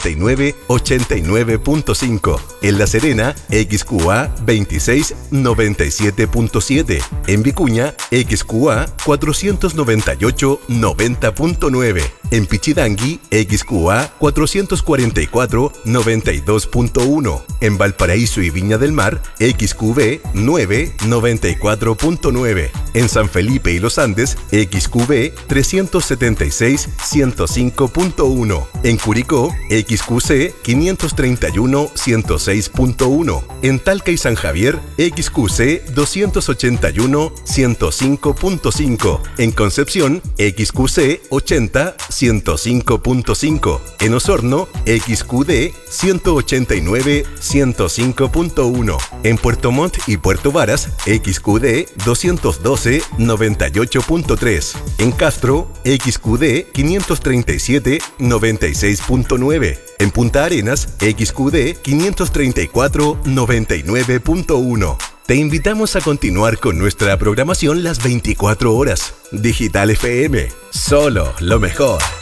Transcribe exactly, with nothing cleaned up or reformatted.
ochenta y nueve ochenta y nueve punto cinco. En La Serena, X Q A veintiséis noventa y siete punto siete. En Vicuña, X Q A cuatrocientos noventa y ocho noventa punto nueve. En Pichidangui, X Q A cuatrocientos cuarenta y cuatro noventa y dos punto uno. En Valparaíso y Viña del Mar, X Q V nueve noventa y cuatro punto nueve. En San Felipe y Los Andes, X Q V trescientos setenta y seis ciento cinco punto uno. En Curicó, X Q C quinientos treinta y uno ciento seis punto uno. En Talca y San Javier, X Q C doscientos ochenta y uno ciento cinco punto cinco. En Concepción, X Q C ochenta ciento cinco punto cinco. En Osorno, X Q D ciento ochenta y nueve ciento cinco punto uno. En Puerto Montt y Puerto Varas, X Q D doscientos doce noventa y ocho punto tres. En Castro, X Q D quinientos treinta y siete noventa y seis punto nueve. En Punta Arenas, X Q D quinientos treinta y cuatro noventa y nueve punto uno. Te invitamos a continuar con nuestra programación las veinticuatro horas. Digital F M, solo lo mejor.